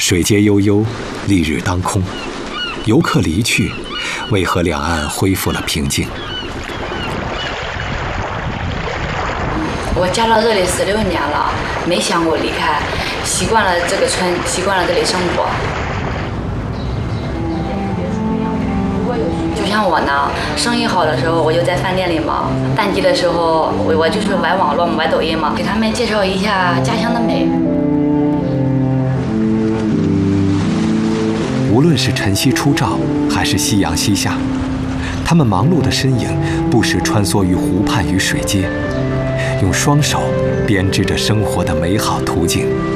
水街悠悠，丽日当空，游客离去，为何两岸恢复了平静？ 我嫁到这里16年了，没想过离开，习惯了这个村，习惯了这里生活。就像我呢，生意好的时候我就在饭店里嘛，淡季的时候我就是玩网络嘛，玩抖音嘛，给他们介绍一下家乡的美。 无论是晨曦初照，还是夕阳西下，他们忙碌的身影不时穿梭于湖畔与水街，用双手编织着生活的美好途径。